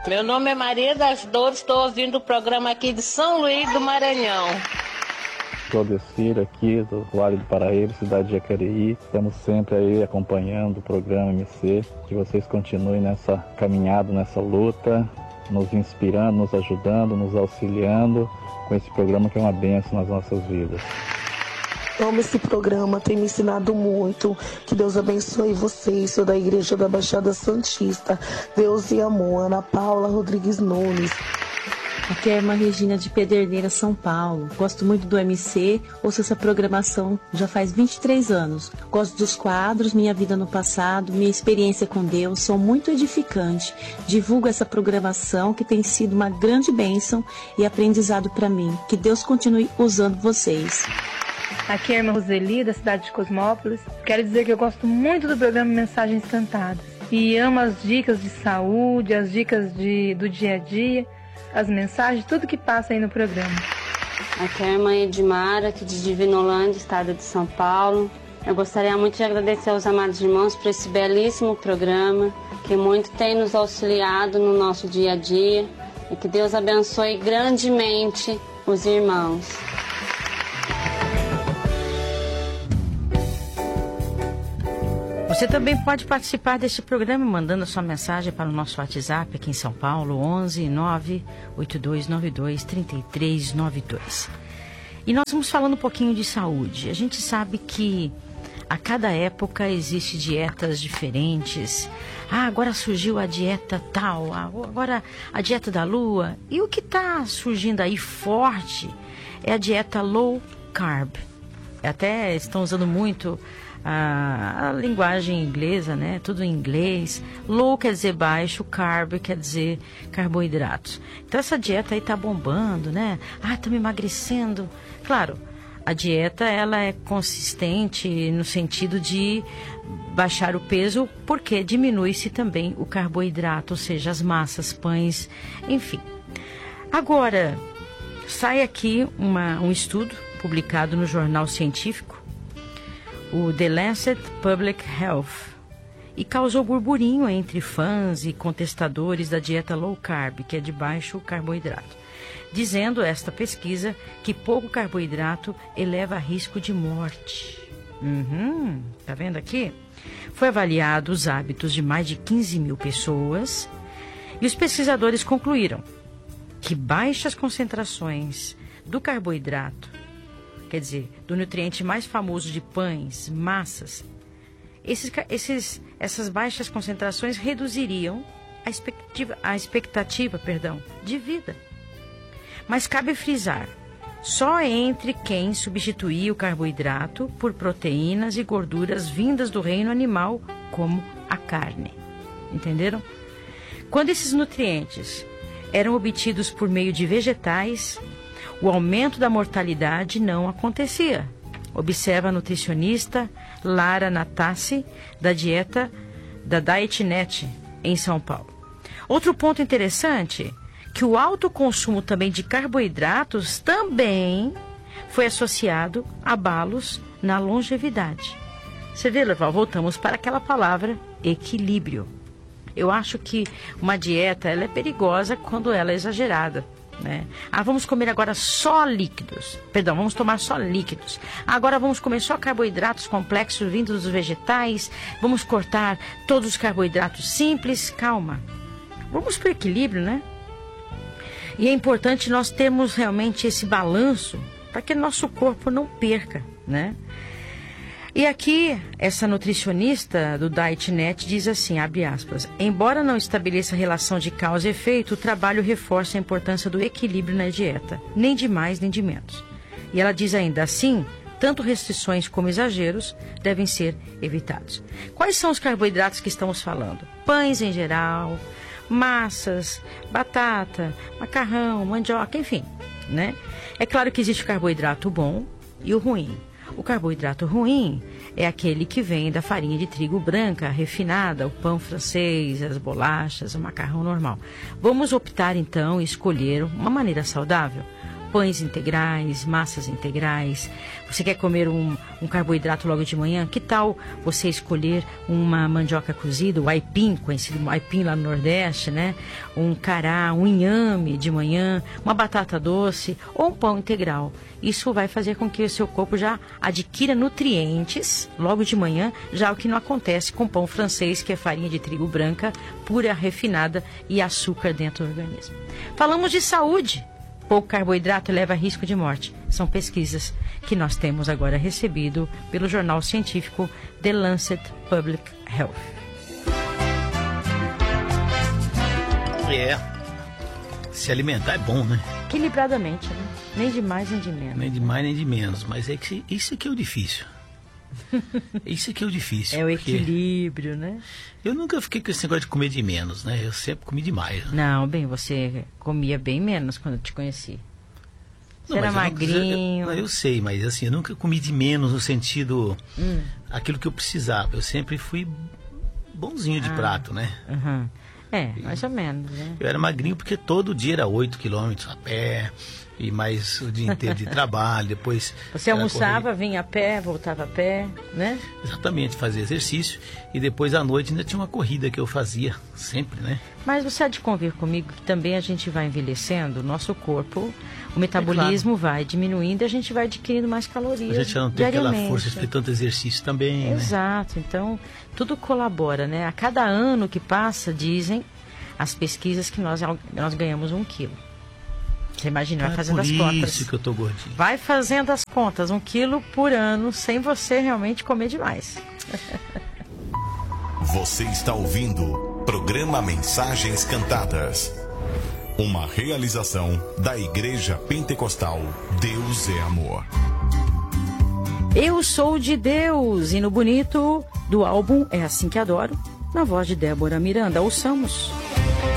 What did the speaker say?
Meu nome é Maria das Dores, estou ouvindo o programa aqui de São Luís do Maranhão. Sou Descira aqui do Vale do Paraíba, cidade de Jacareí. Estamos sempre aí acompanhando o programa MC. Que vocês continuem nessa caminhada, nessa luta, nos inspirando, nos ajudando, nos auxiliando com esse programa que é uma bênção nas nossas vidas. Amo esse programa, tem me ensinado muito. Que Deus abençoe vocês. Sou da Igreja da Baixada Santista. Deus e amor. Ana Paula Rodrigues Nunes. Aqui é a irmã Regina de Pederneiras, São Paulo. Gosto muito do MC, ouço essa programação já faz 23 anos. Gosto dos quadros, minha vida no passado, minha experiência com Deus, são muito edificantes. Divulgo essa programação que tem sido uma grande bênção e aprendizado para mim. Que Deus continue usando vocês. Aqui é a irmã Roseli, da cidade de Cosmópolis. Quero dizer que eu gosto muito do programa Mensagens Cantadas. E amo as dicas de saúde, as dicas do dia a dia, as mensagens, tudo que passa aí no programa. Aqui é a irmã Edmara, aqui de Divinolândia, estado de São Paulo. Eu gostaria muito de agradecer aos amados irmãos por esse belíssimo programa, que muito tem nos auxiliado no nosso dia a dia. E que Deus abençoe grandemente os irmãos. Você também pode participar deste programa mandando sua mensagem para o nosso WhatsApp aqui em São Paulo, 11 98292 3392. E nós vamos falando um pouquinho de saúde. A gente sabe que a cada época existe dietas diferentes. Agora surgiu a dieta tal, agora a dieta da lua. E o que está surgindo aí forte é a dieta low carb. Até estão usando muito a linguagem inglesa, né? Tudo em inglês. Low quer dizer baixo, carb quer dizer carboidratos. Então essa dieta aí tá bombando, né? Estamos emagrecendo. Claro, a dieta ela é consistente no sentido de baixar o peso, porque diminui-se também o carboidrato, ou seja, as massas, pães, enfim. Agora, sai aqui um estudo publicado no jornal científico, o The Lancet Public Health, e causou burburinho entre fãs e contestadores da dieta low carb, que é de baixo carboidrato, dizendo esta pesquisa que pouco carboidrato eleva a risco de morte. Tá vendo aqui? Foi avaliado os hábitos de mais de 15 mil pessoas e os pesquisadores concluíram que baixas concentrações do carboidrato, quer dizer, do nutriente mais famoso de pães, massas, essas baixas concentrações reduziriam a expectativa de vida. Mas cabe frisar, só entre quem substituir o carboidrato por proteínas e gorduras vindas do reino animal, como a carne. Entenderam? Quando esses nutrientes eram obtidos por meio de vegetais, o aumento da mortalidade não acontecia. Observa a nutricionista Lara Natassi, da dieta da DietNet, em São Paulo. Outro ponto interessante, que o alto consumo também de carboidratos também foi associado a abalos na longevidade. Você vê, Leval, voltamos para aquela palavra equilíbrio. Eu acho que uma dieta ela é perigosa quando ela é exagerada, né? Vamos comer agora só líquidos. Vamos tomar só líquidos. Agora vamos comer só carboidratos complexos vindos dos vegetais. Vamos cortar todos os carboidratos simples. Calma. Vamos para o equilíbrio, né? E é importante nós termos realmente esse balanço para que nosso corpo não perca, né? E aqui, essa nutricionista do DietNet diz assim, abre aspas, embora não estabeleça relação de causa e efeito, o trabalho reforça a importância do equilíbrio na dieta, nem de mais nem de menos. E ela diz ainda assim, tanto restrições como exageros devem ser evitados. Quais são os carboidratos que estamos falando? Pães em geral, massas, batata, macarrão, mandioca, enfim, né? É claro que existe o carboidrato bom e o ruim. O carboidrato ruim é aquele que vem da farinha de trigo branca, refinada, o pão francês, as bolachas, o macarrão normal. Vamos optar então e escolher uma maneira saudável. Pães integrais, massas integrais. Você quer comer um um carboidrato logo de manhã, que tal você escolher uma mandioca cozida, o aipim, conhecido aipim lá no Nordeste, né? Um cará, um inhame de manhã, uma batata doce ou um pão integral. Isso vai fazer com que o seu corpo já adquira nutrientes logo de manhã, já o que não acontece com pão francês, que é farinha de trigo branca, pura, refinada e açúcar dentro do organismo. Falamos de saúde. Pouco carboidrato leva a risco de morte. São pesquisas que nós temos agora recebido pelo jornal científico The Lancet Public Health. Se alimentar é bom, né? Equilibradamente, né? Nem de mais nem de menos. Nem de mais nem de menos, mas é que isso aqui é o difícil. Isso aqui é o difícil. É o equilíbrio, né? Eu nunca fiquei com esse negócio de comer de menos, né? Eu sempre comi demais. Né? Não, bem, você comia bem menos quando eu te conheci. Você era magrinho. Eu sei, mas assim, eu nunca comi de menos no sentido aquilo que eu precisava. Eu sempre fui bonzinho de prato, né? Uhum. Mais ou menos, né? Eu era magrinho porque todo dia era 8 quilômetros a pé, e mais o dia inteiro de trabalho, depois... Você almoçava, vinha a pé, voltava a pé, né? Exatamente, fazia exercício, e depois à noite ainda tinha uma corrida que eu fazia, sempre, né? Mas você há de convir comigo que também a gente vai envelhecendo, o nosso corpo, o metabolismo vai diminuindo e a gente vai adquirindo mais calorias. A gente já não tem aquela força de ter tanto exercício também, Exato, né? Então tudo colabora, né? A cada ano que passa, dizem as pesquisas que nós ganhamos 1 quilo. Você imagina, vai fazendo as contas. Por isso que eu tô gordinho. Vai fazendo as contas, 1 quilo por ano, sem você realmente comer demais. Você está ouvindo programa Mensagens Cantadas. Uma realização da Igreja Pentecostal Deus é Amor. Eu sou de Deus, e no bonito do álbum É Assim Que Adoro, na voz de Débora Miranda. Ouçamos.